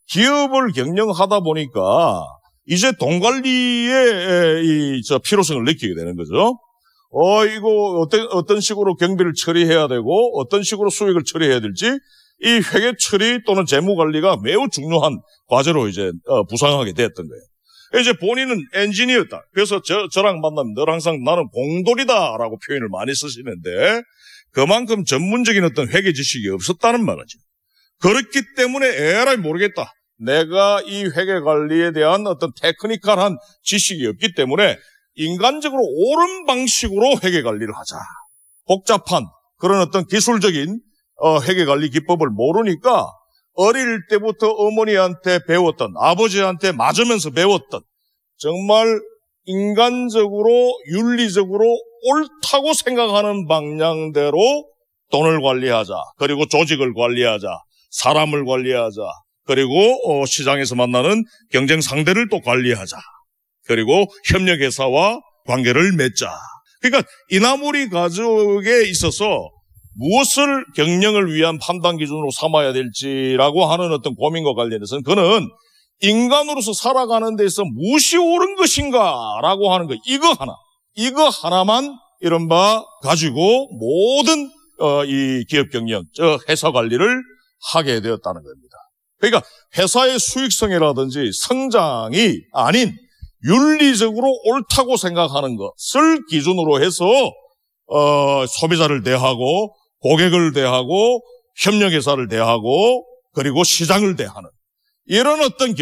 기업을 경영하다 보니까 이제 돈 관리의 필요성을 느끼게 되는 거죠. 이거 어떤 식으로 경비를 처리해야 되고 어떤 식으로 수익을 처리해야 될지 이 회계 처리 또는 재무 관리가 매우 중요한 과제로 이제 부상하게 됐던 거예요. 이제 본인은 엔지니어였다. 그래서 저랑 만나면 늘 항상 나는 공돌이다라고 표현을 많이 쓰시는데 그만큼 전문적인 어떤 회계 지식이 없었다는 말이죠. 그렇기 때문에 에라이 모르겠다. 내가 이 회계 관리에 대한 어떤 테크니컬한 지식이 없기 때문에 인간적으로 옳은 방식으로 회계 관리를 하자. 복잡한 그런 어떤 기술적인 회계 관리 기법을 모르니까 어릴 때부터 어머니한테 배웠던, 아버지한테 맞으면서 배웠던 정말 인간적으로 윤리적으로 옳다고 생각하는 방향대로 돈을 관리하자. 그리고 조직을 관리하자. 사람을 관리하자. 그리고 시장에서 만나는 경쟁 상대를 또 관리하자. 그리고 협력회사와 관계를 맺자. 그러니까 이나무리 가족에 있어서 무엇을 경영을 위한 판단 기준으로 삼아야 될지라고 하는 어떤 고민과 관련해서는 그는 인간으로서 살아가는 데서 무엇이 옳은 것인가라고 하는 거 이거 하나만 이른바 가지고 모든 이 기업 경영, 회사 관리를 하게 되었다는 겁니다. 그러니까 회사의 수익성이라든지 성장이 아닌 윤리적으로 옳다고 생각하는 것을 기준으로 해서 소비자를 대하고 고객을 대하고 협력회사를 대하고 그리고 시장을 대하는 이런 어떤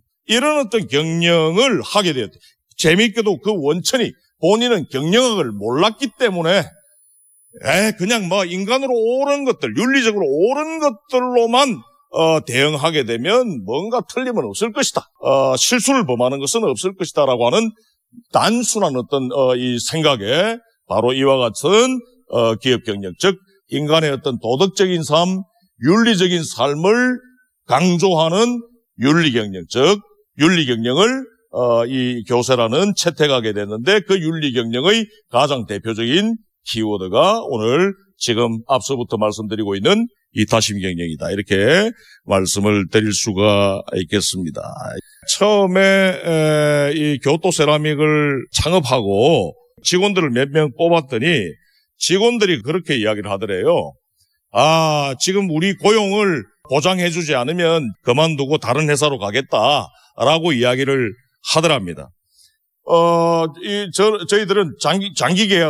경영을 하게 되었다. 재미있게도 그 원천이 본인은 경영학을 몰랐기 때문에 그냥 뭐 인간으로 옳은 것들, 윤리적으로 옳은 것들로만 대응하게 되면 뭔가 틀림은 없을 것이다. 실수를 범하는 것은 없을 것이다라고 하는 단순한 어떤 이 생각에 바로 이와 같은 기업 경영, 즉 인간의 어떤 도덕적인 삶, 윤리적인 삶을 강조하는 윤리 경영, 즉 윤리 경영을 이 교세라는 채택하게 됐는데 그 윤리 경영의 가장 대표적인 키워드가 오늘 지금 앞서부터 말씀드리고 있는 이타심 경영이다. 이렇게 말씀을 드릴 수가 있겠습니다. 처음에 이 교토 세라믹을 창업하고 직원들을 몇 명 뽑았더니 직원들이 그렇게 이야기를 하더래요. 지금 우리 고용을 보장해주지 않으면 그만두고 다른 회사로 가겠다라고 이야기를 하더랍니다. 저희들은 장기 계약